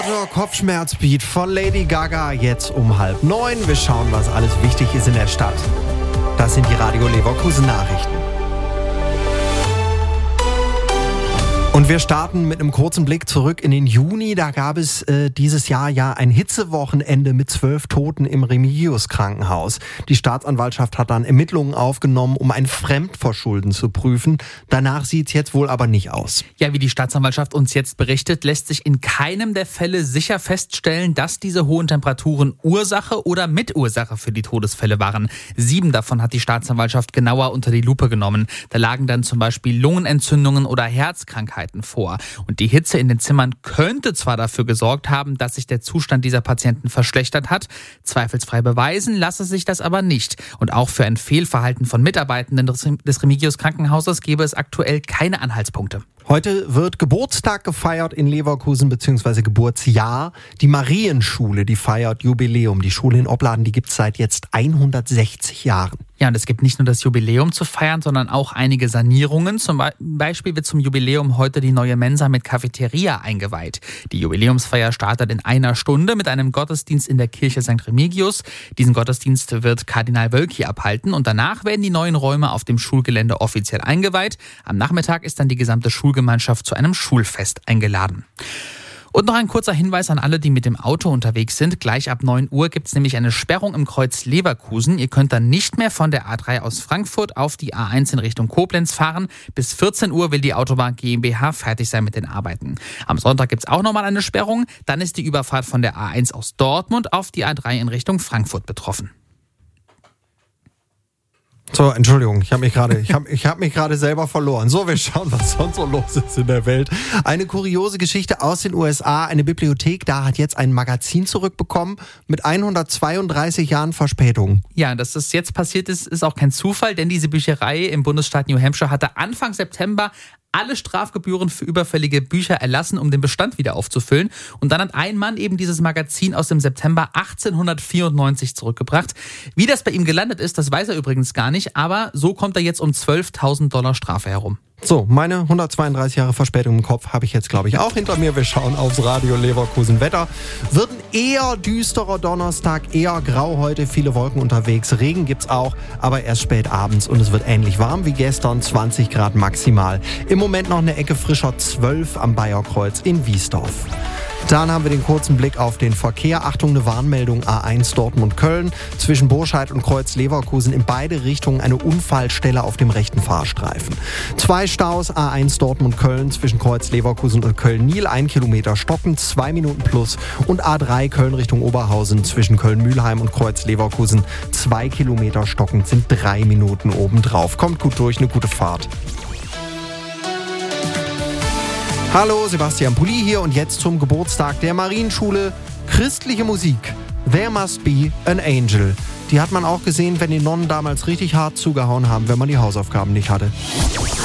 Kopfschmerzbeat von Lady Gaga jetzt um 8:30. Wir schauen, was alles wichtig ist in der Stadt. Das sind die Radio Leverkusen Nachrichten. Und wir starten mit einem kurzen Blick zurück in den Juni. Da gab es dieses Jahr ja ein Hitzewochenende mit 12 Toten im Remigius-Krankenhaus. Die Staatsanwaltschaft hat dann Ermittlungen aufgenommen, um ein Fremdverschulden zu prüfen. Danach sieht es jetzt wohl aber nicht aus. Ja, wie die Staatsanwaltschaft uns jetzt berichtet, lässt sich in keinem der Fälle sicher feststellen, dass diese hohen Temperaturen Ursache oder Mitursache für die Todesfälle waren. 7 davon hat die Staatsanwaltschaft genauer unter die Lupe genommen. Da lagen dann zum Beispiel Lungenentzündungen oder Herzkrankheiten vor. Und die Hitze in den Zimmern könnte zwar dafür gesorgt haben, dass sich der Zustand dieser Patienten verschlechtert hat. Zweifelsfrei beweisen lasse sich das aber nicht. Und auch für ein Fehlverhalten von Mitarbeitenden des Remigius-Krankenhauses gäbe es aktuell keine Anhaltspunkte. Heute wird Geburtstag gefeiert in Leverkusen, beziehungsweise Geburtsjahr. Die Marienschule, die feiert Jubiläum. Die Schule in Opladen, die gibt es seit jetzt 160 Jahren. Ja, und es gibt nicht nur das Jubiläum zu feiern, sondern auch einige Sanierungen. Zum Beispiel wird zum Jubiläum heute die neue Mensa mit Cafeteria eingeweiht. Die Jubiläumsfeier startet in 1 Stunde mit einem Gottesdienst in der Kirche St. Remigius. Diesen Gottesdienst wird Kardinal Wölki abhalten und danach werden die neuen Räume auf dem Schulgelände offiziell eingeweiht. Am Nachmittag ist dann die gesamte Schulgemeinschaft zu einem Schulfest eingeladen. Und noch ein kurzer Hinweis an alle, die mit dem Auto unterwegs sind. Gleich ab 9 Uhr gibt es nämlich eine Sperrung im Kreuz Leverkusen. Ihr könnt dann nicht mehr von der A3 aus Frankfurt auf die A1 in Richtung Koblenz fahren. Bis 14 Uhr will die Autobahn GmbH fertig sein mit den Arbeiten. Am Sonntag gibt es auch nochmal eine Sperrung. Dann ist die Überfahrt von der A1 aus Dortmund auf die A3 in Richtung Frankfurt betroffen. So, Entschuldigung, ich habe mich gerade selber verloren. So, wir schauen, was sonst so los ist in der Welt. Eine kuriose Geschichte aus den USA. Eine Bibliothek da hat jetzt ein Magazin zurückbekommen mit 132 Jahren Verspätung. Ja, dass das jetzt passiert ist auch kein Zufall, denn diese Bücherei im Bundesstaat New Hampshire hatte Anfang September alle Strafgebühren für überfällige Bücher erlassen, um den Bestand wieder aufzufüllen. Und dann hat ein Mann eben dieses Magazin aus dem September 1894 zurückgebracht. Wie das bei ihm gelandet ist, das weiß er übrigens gar nicht. Aber so kommt er jetzt um $12.000 Strafe herum. So, meine 132 Jahre Verspätung im Kopf habe ich jetzt, glaube ich, auch hinter mir. Wir schauen aufs Radio Leverkusen Wetter. Wird ein eher düsterer Donnerstag, eher grau heute, viele Wolken unterwegs. Regen gibt's auch, aber erst spät abends und es wird ähnlich warm wie gestern, 20 Grad maximal. Im Moment noch eine Ecke frischer, 12 am Bayerkreuz in Wiesdorf. Dann haben wir den kurzen Blick auf den Verkehr. Achtung, eine Warnmeldung A1 Dortmund-Köln. Zwischen Burscheid und Kreuz Leverkusen in beide Richtungen eine Unfallstelle auf dem rechten Fahrstreifen. 2 Staus, A1 Dortmund-Köln zwischen Kreuz Leverkusen und Köln-Nil, 1 Kilometer stocken, 2 Minuten plus. Und A3 Köln Richtung Oberhausen zwischen Köln-Mühlheim und Kreuz Leverkusen, 2 Kilometer stockend, sind 3 Minuten obendrauf. Kommt gut durch, eine gute Fahrt. Hallo, Sebastian Pulli hier und jetzt zum Geburtstag der Marienschule. Christliche Musik. There Must Be an Angel. Die hat man auch gesehen, wenn die Nonnen damals richtig hart zugehauen haben, wenn man die Hausaufgaben nicht hatte.